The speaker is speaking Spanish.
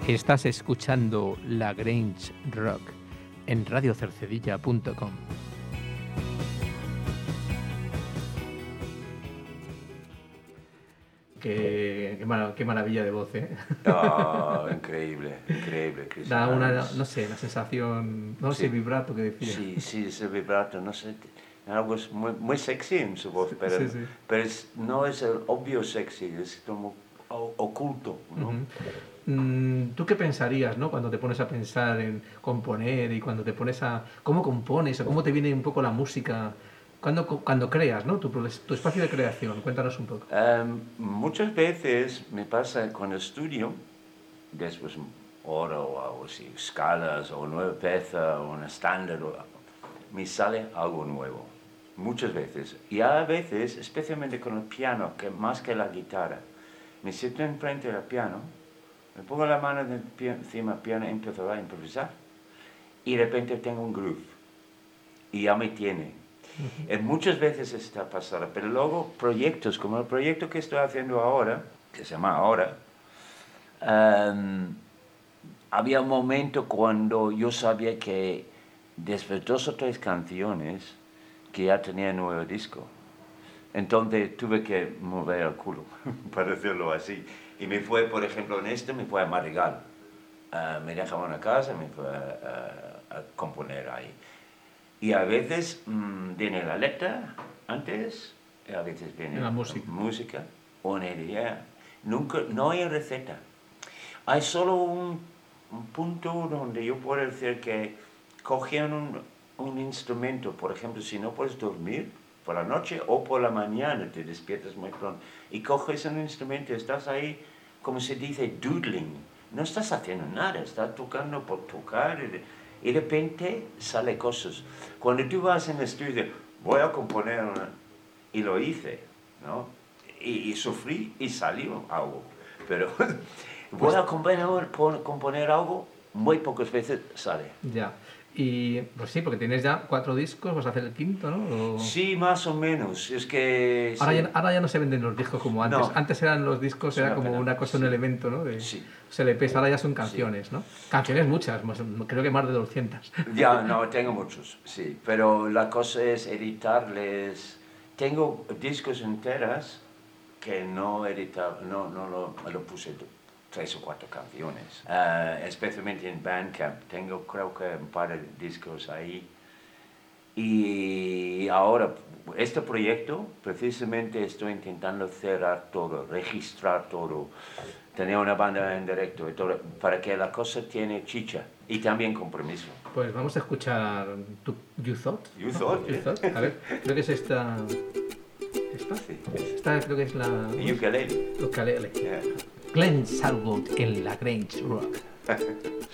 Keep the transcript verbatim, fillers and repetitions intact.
Estás escuchando La Grange Rock en radio cercedilla punto com. Qué, qué, marav- qué maravilla de voz, ¿eh? Oh, increíble, increíble. Chris Da una, Evans. no sé, la sensación, no sé, Sí. el vibrato que decía. Sí, sí, ese vibrato, no sé, algo es muy, muy sexy en su voz, pero, Sí, sí. pero es- no es el obvio sexy, es como o- oculto, ¿no? Ujú. Mm, ¿Tú qué pensarías, no? Cuando te pones a pensar en componer y cuando te pones a... ¿Cómo compones o cómo te viene un poco la música? Cuando, cuando creas, ¿no? Tu, pro- tu espacio de creación, cuéntanos un poco. Em, muchas veces me pasa cuando estudio, después hora o algo así, escalas o nueva pieza o una estándar, o- me sale algo nuevo, muchas veces. Y a veces, especialmente con el piano, que más que la guitarra, me siento enfrente del piano, me pongo la mano del pi- encima del piano y empiezo a improvisar. Y de repente tengo un groove. Y ya me tiene. Eh, muchas veces está pasando, pero luego proyectos, como el proyecto que estoy haciendo ahora, que se llama Ahora, em, había un momento cuando yo sabía que después de dos o tres canciones que ya tenía un nuevo disco. Entonces tuve que mover el culo, para decirlo así. Y me fue, por ejemplo, en este me fue a Madrigal. Uh, me dejaba una casa, me fue a, a, a componer ahí. Y a veces mmm, viene la letra antes, y a veces viene La música. música, una idea. Nunca, no hay receta. Hay solo un, un punto donde yo puedo decir que cogen un, un instrumento, por ejemplo, si no puedes dormir por la noche o por la mañana, te despiertas muy pronto, y coges un instrumento, estás ahí, como se dice, doodling. No estás haciendo nada, estás tocando por tocar, y de repente sale cosas. Cuando tú vas en el estudio, voy a componer una, y lo hice, ¿no? Y, y sufrí y salió algo. Pero voy a componer, componer algo, muy pocas veces sale. Ya. Y pues sí, porque tienes ya cuatro discos, vas a hacer el quinto, ¿no? O... Sí, más o menos. Es que... Ahora, sí. ya, ahora ya no se venden los discos como antes. No. Antes eran los discos, Es era una como pena. una cosa, Sí. un elemento, ¿no? De Sí. L Ps, ahora ya son canciones, sí. ¿no? Canciones muchas, más, creo que más de doscientas. Ya, no, tengo muchos, sí. Pero la cosa es editarles. Tengo discos enteras que no editaba, no, no lo, lo puse tres o cuatro canciones. Uh, especialmente en Bandcamp. Tengo creo que un par de discos ahí. Y ahora, este proyecto, precisamente estoy intentando cerrar todo, registrar todo, tener una banda en directo, y todo, para que la cosa tiene chicha y también compromiso. Pues vamos a escuchar tu You Thought. You ¿no? Thought, You yeah. Thought. A ver, creo que es esta... ¿Esta? Sí. Esta creo que es la... Ukulele. Ukulele. Yeah. Glenn Salwood en La Grange Rock.